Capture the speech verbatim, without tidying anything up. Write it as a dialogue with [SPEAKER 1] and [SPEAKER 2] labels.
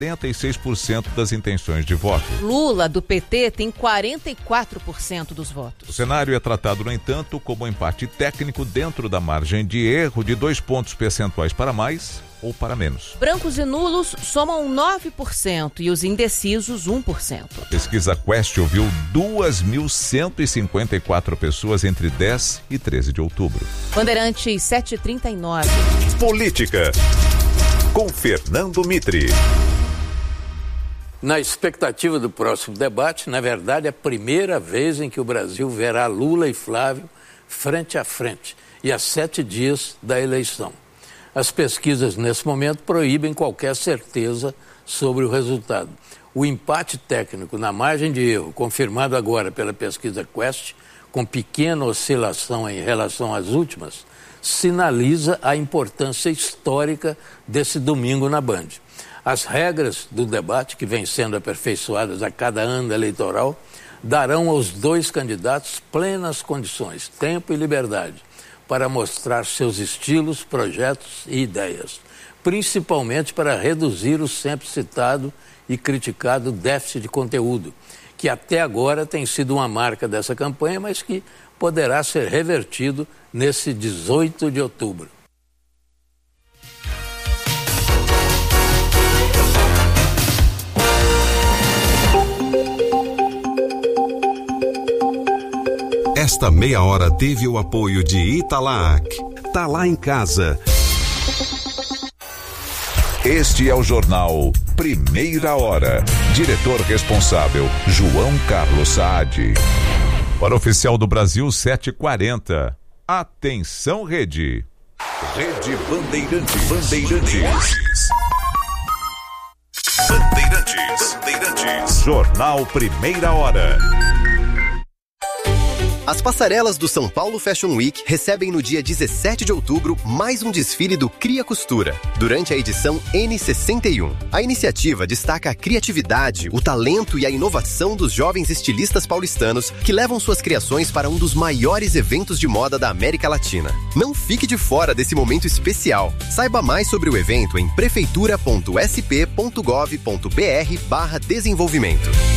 [SPEAKER 1] quarenta e seis por cento das intenções de voto.
[SPEAKER 2] Lula, do P T, tem quarenta e quatro por cento dos votos.
[SPEAKER 1] O cenário é tratado, no entanto, como um empate técnico dentro da margem de erro de dois pontos percentuais para mais ou para menos.
[SPEAKER 2] Brancos e nulos somam nove por cento e os indecisos um por cento.
[SPEAKER 1] A pesquisa Quest ouviu duas mil cento e cinquenta e quatro pessoas entre dez e treze de outubro.
[SPEAKER 2] Bandeirantes sete e trinta e nove.
[SPEAKER 3] Política, com Fernando Mitre.
[SPEAKER 4] Na expectativa do próximo debate, na verdade, é a primeira vez em que o Brasil verá Lula e Flávio frente a frente e a sete dias da eleição. As pesquisas, nesse momento, proíbem qualquer certeza sobre o resultado. O empate técnico na margem de erro, confirmado agora pela pesquisa Quest, com pequena oscilação em relação às últimas, sinaliza a importância histórica desse domingo na Band. As regras do debate, que vêm sendo aperfeiçoadas a cada ano eleitoral, darão aos dois candidatos plenas condições, tempo e liberdade, para mostrar seus estilos, projetos e ideias, principalmente para reduzir o sempre citado e criticado déficit de conteúdo, que até agora tem sido uma marca dessa campanha, mas que poderá ser revertido nesse dezoito de outubro.
[SPEAKER 3] Esta meia hora teve o apoio de Italac. Tá lá em casa.
[SPEAKER 1] Este é o jornal Primeira Hora. Diretor responsável, João Carlos Saad. Para o Oficial do Brasil, sete e quarenta. Atenção, Rede.
[SPEAKER 3] Rede Bandeirantes. Bandeirantes. Bandeirantes. Bandeirantes.
[SPEAKER 1] Jornal Primeira Hora.
[SPEAKER 5] As passarelas do São Paulo Fashion Week recebem no dia dezessete de outubro mais um desfile do Cria Costura, durante a edição N sessenta e um. A iniciativa destaca a criatividade, o talento e a inovação dos jovens estilistas paulistanos que levam suas criações para um dos maiores eventos de moda da América Latina. Não fique de fora desse momento especial. Saiba mais sobre o evento em prefeitura ponto s p ponto gov ponto b r barra desenvolvimento.